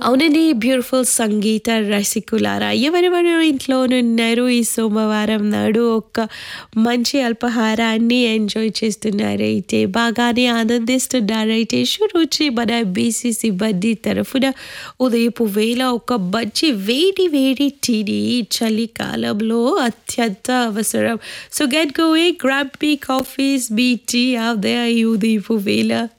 అవునండి. బ్యూటిఫుల్ సంగీత రసికులారా! ఎవరెవరు ఇంట్లోనున్నారు ఈ సోమవారం నాడు ఒక మంచి అల్పాహారాన్ని ఎంజాయ్ చేస్తున్నారైతే, బాగానే ఆనందిస్తున్నారైతే, షురూచి మన బీసీ సిబ్బంది తరఫున ఉదయపు వేళ ఒక మంచి వేడి వేడి టీని చలికాలంలో అత్యంత అవసరం. So get going, grab me coffees, me tea out there ఈ ఉదయపు వేళ.